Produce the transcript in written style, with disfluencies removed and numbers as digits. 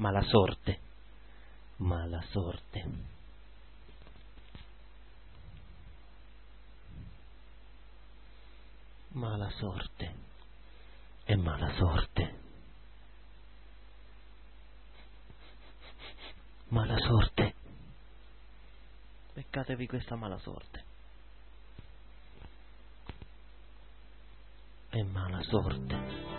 mala sorte, mala sorte. Mala sorte e mala sorte. Mala sorte. Beccatevi questa mala sorte. E mala sorte.